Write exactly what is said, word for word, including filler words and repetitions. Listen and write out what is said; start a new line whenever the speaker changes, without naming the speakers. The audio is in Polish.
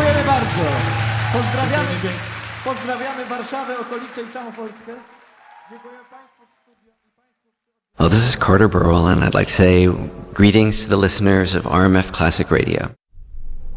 Dziękujemy bardzo. Pozdrawiamy, pozdrawiamy Warszawę, okolice i całą Polskę. Dziękuję Państwu w studiu.
Well, this is Carter Burwell, and I'd like to say greetings to the listeners of R M F Classic Radio.